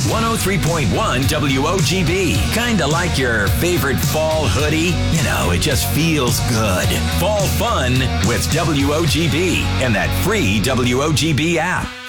103.1 WOGB. Kinda like your favorite fall hoodie. You know, it just feels good. Fall fun with WOGB and that free WOGB app.